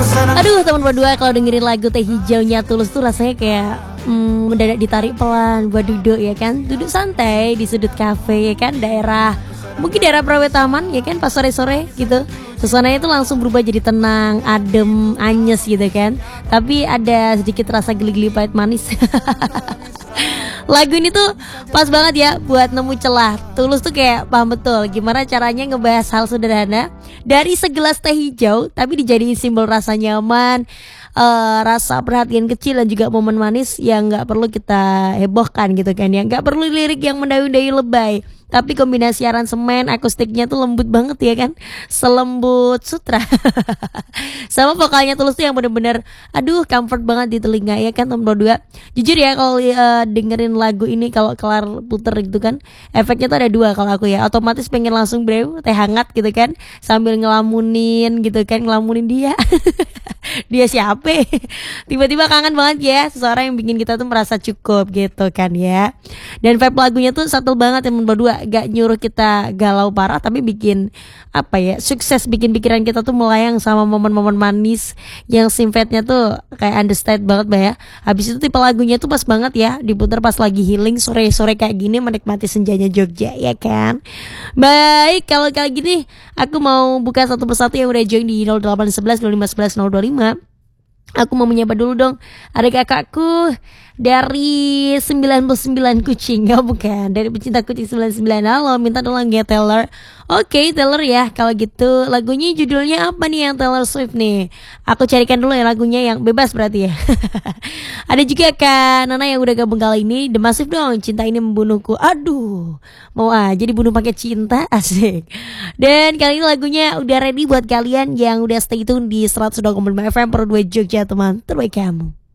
Aduh teman berdua, kalau dengerin lagu Teh Hijaunya Tulus tuh rasanya kayak mendadak ditarik pelan buat duduk ya kan. Duduk santai di sudut kafe ya kan, mungkin daerah Prawe Taman ya kan, pas sore-sore gitu. Suasananya itu langsung berubah jadi tenang, adem, anyes gitu kan. Tapi ada sedikit rasa geli-geli pahit manis. Lagu ini tuh pas banget ya buat nemu celah. Tulus tuh kayak paham betul gimana caranya ngebahas hal sederhana dari segelas teh hijau tapi dijadiin simbol rasa nyaman, rasa perhatian kecil dan juga momen manis yang nggak perlu kita hebohkan gitu kan ya. Nggak perlu lirik yang mendayu-dayu lebay, tapi kombinasi aransemen akustiknya tuh lembut banget ya kan, selembut sutra. Sama vokalnya Tulus tuh yang bener-bener aduh comfort banget di telinga ya kan teman berdua. Jujur ya kalau dengerin lagu ini kalau kelar puter gitu kan, efeknya tuh ada dua kalau aku ya. Otomatis pengen langsung brew teh hangat gitu kan, sambil ngelamunin gitu kan, ngelamunin dia. Dia siapa? Tiba-tiba kangen banget ya seseorang yang bikin kita tuh merasa cukup gitu kan ya. Dan vibe lagunya tuh subtle banget teman berdua, gak nyuruh kita galau parah tapi bikin apa ya, sukses bikin pikiran kita tuh melayang sama momen-momen manis yang simfetnya tuh kayak understated banget bah ya. Habis itu tipe lagunya tuh pas banget ya diputar pas lagi healing sore-sore kayak gini, menikmati senjanya Jogja ya kan. Baik, kalau kayak gini aku mau buka satu persatu yang udah join di 0811 0511 025. Aku mau menyapa dulu dong adik kakakku dari 99 kucing. Oh bukan, dari pecinta kucing 99. Halo, minta tolong ya Taylor. Oke Taylor ya, kalau gitu lagunya judulnya apa nih yang Taylor Swift nih? Aku carikan dulu ya lagunya yang bebas berarti ya. Ada juga Kak Nana yang udah gabung kali ini. The Massive dong, Cinta Ini Membunuhku. Aduh, mau aja dibunuh pakai cinta, asik. Dan kali ini lagunya udah ready buat kalian yang udah stay tune di 102,5 FM per 2 Jogja teman terbaik kamu.